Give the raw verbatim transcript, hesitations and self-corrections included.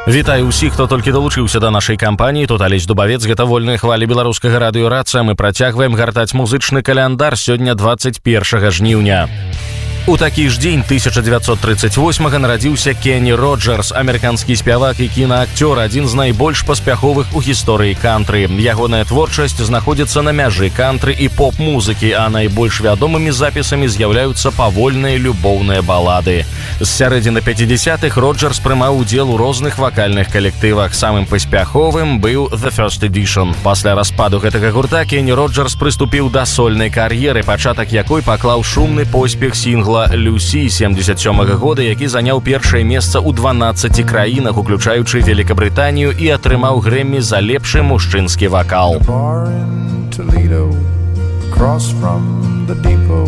Вітаю ўсіх, хто толькі далучыўся да нашай кампаніі. Тут Алесь Дубавец, гэта вольныя хвалі беларускага радыёрацыя. Мы працягваем гартаць музычны каляндар. Сёння двадцать первого жніўня. У такі ж дзень тысяча девятьсот тридцать восьмого нарадзіўся Кенні Роджерс, амерыканскі спявак і кінаакцёр, адзін з найбольш паспяховых у гісторыі кантры. Ягоная творчасць знаходзіцца на мяжы кантры і поп-музыкі, а найбольш вядомымі запісамі з'яўляюцца павольныя любоўныя балады. З сярэдзіны пяцідзясятых Роджерс прымаў удзел у розных вакальных калектывах. Самым паспяховым быў The First Edition. Пасля распаду гэтага гурта Кенні Роджерс прыступіў да сольнай кар'еры, пачатак якой паклаў шумны поспех сінгла «Люсі» семьдесят сёмага года, які заняў першае месца ў дванаццаці краінах, уключаючы Великабрытанію, і атрымаў Грэммі за лепшы мужчынскі вакал. Across from the depot,